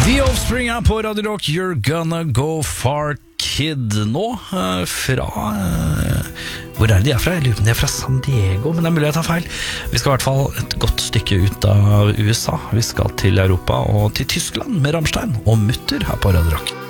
The Offspring er på Radio Rock. You're gonna go far, kid. Nå fra hvor er det de er fra? Jeg lurer på om de er fra San Diego, men det er mulig jeg tar feil. Vi skal i hvert fall et godt stykke ut av USA. Vi skal til Europa og til Tyskland med Rammstein og Mutter her på Radio Rock.